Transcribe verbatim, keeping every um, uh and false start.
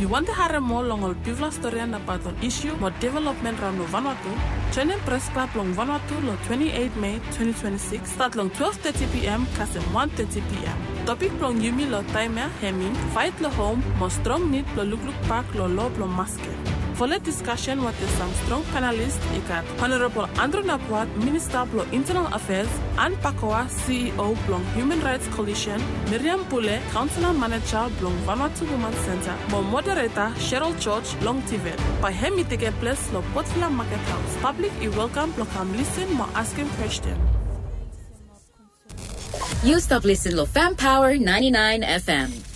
You want to have more long ol pivla story na paton issue more development ram no Vanuatu. Training press club long Vanuatu lo twenty-eighth May twenty twenty-six start long twelve thirty p.m. kasem one thirty p.m. Topic long yumi lo timer hemi fight lo home mo strong need lo lukluk park lo lob lo maske. For the discussion with some strong panelists, ikat Honorable Andrew Napuat, Minister of Internal Affairs, Anne Pakoa, C E O Blong Human Rights Coalition, Miriam Pule, Councilor Manager Blong Vanuatu Women's Center, Mo Moderator Cheryl George Long Tivet. By him it take place lo Potfila Market House. Public is welcome to come listen more asking questions. You stop listening to Fam Power ninety-nine F M.